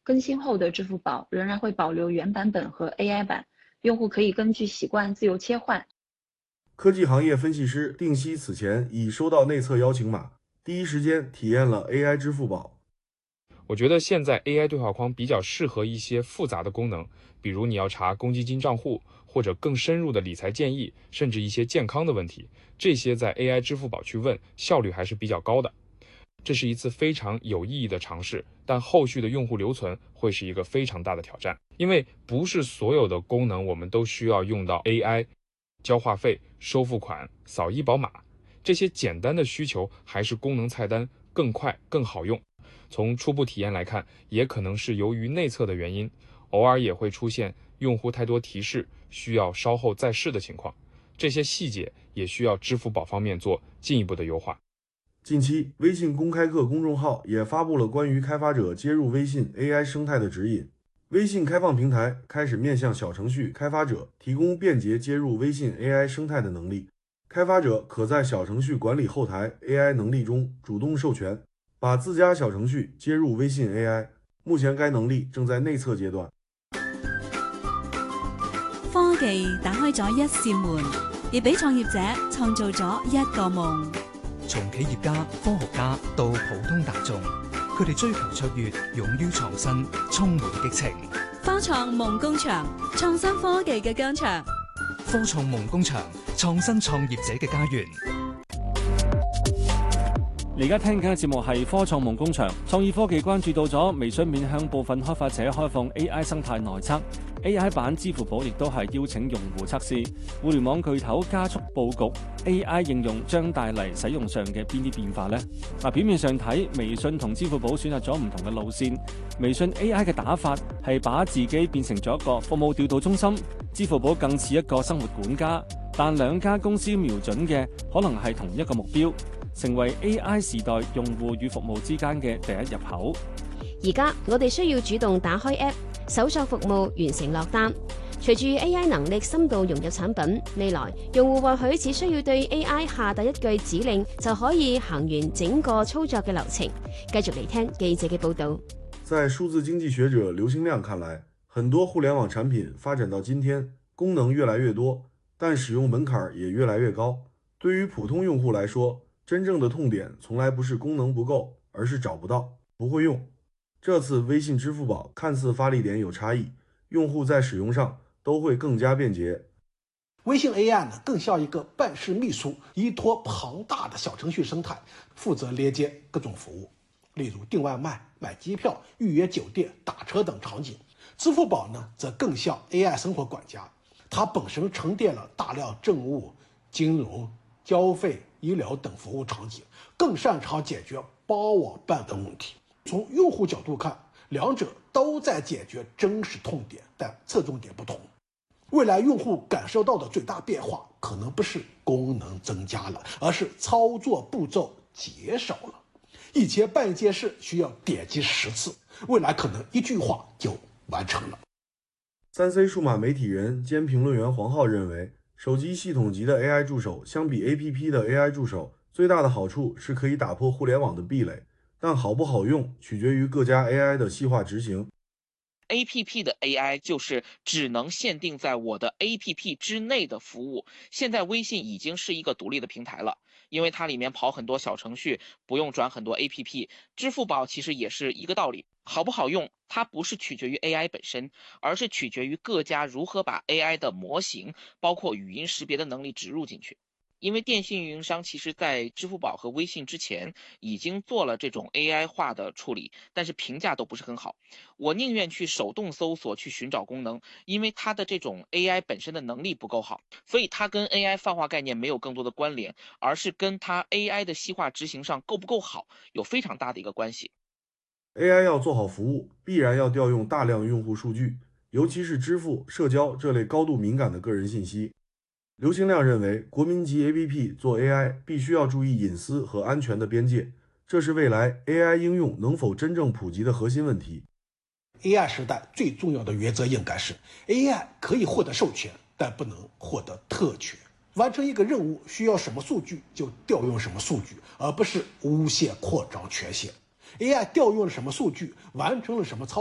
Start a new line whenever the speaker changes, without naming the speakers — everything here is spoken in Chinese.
更新后的支付宝仍然会保留原版本和 AI 版，用户可以根据习惯自由切换。
科技行业分析师定西此前已收到内测邀请码，第一时间体验了 AI 支付宝。
我觉得现在 AI 对话框比较适合一些复杂的功能，比如你要查公积金账户，或者更深入的理财建议，甚至一些健康的问题，这些在 AI 支付宝去问，效率还是比较高的。这是一次非常有意义的尝试，但后续的用户留存会是一个非常大的挑战，因为不是所有的功能我们都需要用到 AI， 交话费、收付款、扫医保码，这些简单的需求还是功能菜单更快更好用。从初步体验来看，也可能是由于内测的原因，偶尔也会出现用户太多提示，需要稍后再试的情况。这些细节也需要支付宝方面做进一步的优化。
近期，微信公开课公众号也发布了关于开发者接入微信 AI 生态的指引。微信开放平台开始面向小程序开发者提供便捷接入微信 AI 生态的能力。开发者可在小程序管理后台 AI 能力中主動授權，把自家小程序接入微信 AI。目前該能力正在內測階段。
科技打開咗一扇門，亦俾創業者創造咗一個夢。
從企業家、科學家到普通大眾，佢哋追求卓越，勇於創新，充滿激情。
科創夢工場，創新科技嘅疆場。
科創夢工場，創新創業者嘅家園。
你而家聽緊嘅節目係科創夢工場。創意科技關注到咗微信面向部分開發者開放 AI 生態內測。AI 版支付寶亦都係邀請用戶測試。互聯網巨頭加速佈局 AI 應用，將帶嚟使用上嘅邊啲變化呢？表面上睇，微信同支付寶選擇咗唔同嘅路線。微信 AI 嘅打法係把自己變成咗一個服務調度中心，支付寶更似一個生活管家。但兩家公司瞄準嘅可能係同一個目標，成為 AI 時代用戶與服務之間嘅第一入口。
而家我哋需要主動打開 App， 搜索服務，完成落單。隨住 AI 能力深度融入產品，未來用戶或許只需要對 AI 下達一句指令，就可以行完整個操作嘅流程。繼續嚟聽記者嘅報導。
在數字經濟學者劉興亮看來，很多互聯網產品發展到今天，功能越來越多，但使用門檻也越來越高。對於普通用戶來說，真正的痛點從來不是功能不夠，而是找不到、不會用。這次微信支付寶看似發力點有差異，用戶在使用上都會更加便捷。
微信 AI 呢，更像一個辦事秘書，依託龐大的小程序生態，負責連接各種服務，例如訂外賣、買機票、預約酒店、打車等場景。支付寶呢，則更像 AI 生活管家，它本身沉澱了大量政務、金融、交費、醫療等服務場景，更擅長解決包網辦等問題。從用戶角度看，兩者都在解決真實痛點，但側重點不同。未來用戶感受到的最大變化，可能不是功能增加了，而是操作步驟減少了。以前辦一件事需要點擊10次，未來可能一句話就完成了。
3C 數碼媒體人兼評論員黃浩認為，手機系統級的 AI 助手相比 APP 的 AI 助手，最大的好處是可以打破互聯網的壁壘，但好不好用取決於各家 AI 的細化執行。
APP 的 AI 就是只能限定在我的 APP 之內的服務。現在微信已經是一個獨立的平台了，因為它裡面跑很多小程序，不用轉很多 APP。支付寶其實也是一個道理，好不好用，它不是取決於 AI 本身，而是取決於各家如何把 AI 的模型，包括語音識別的能力植入進去。因為電信運營商其實在支付寶和微信之前已經做了這種 AI 化的處理，但是評價都不是很好。我寧願去手動搜索去尋找功能，因為它的這種 AI 本身的能力不夠好，所以它跟 AI 泛化概念沒有更多的關聯，而是跟它 AI 的細化執行上夠不夠好有非常大的一個關係。
AI 要做好服務，必然要調用大量用戶數據，尤其是支付、社交這類高度敏感的個人信息。劉興亮認為，國民級 APP 做 AI 必須要注意隱私和安全的邊界，這是未來 AI 應用能否真正普及的核心問題。
AI 時代最重要的原則應該是 AI 可以獲得授權，但不能獲得特權。完成一個任務需要什麼數據就調用什麼數據，而不是無限擴張權限。AI 調用了什麼數據，完成了什麼操